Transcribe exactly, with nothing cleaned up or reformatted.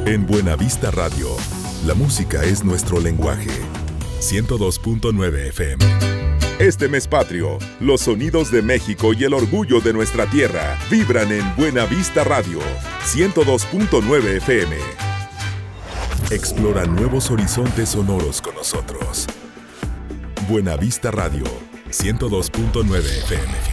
En Buenavista Radio, la música es nuestro lenguaje. ciento dos punto nueve F M. Este mes patrio, los sonidos de México y el orgullo de nuestra tierra vibran en Buenavista Radio, ciento dos punto nueve F M. Explora nuevos horizontes sonoros con nosotros. Buenavista Radio, ciento dos punto nueve F M.